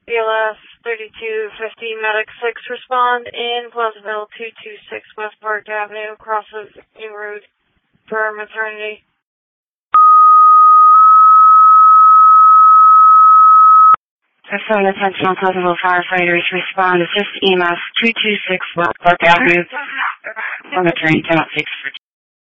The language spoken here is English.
BLS 3250 Medic 6 respond in Pleasantville 226 West Park Avenue, crosses New Road for maternity. Excellent attention, Pleasantville firefighters respond. Assist EMS 226 West Park Avenue for maternity 10-6 for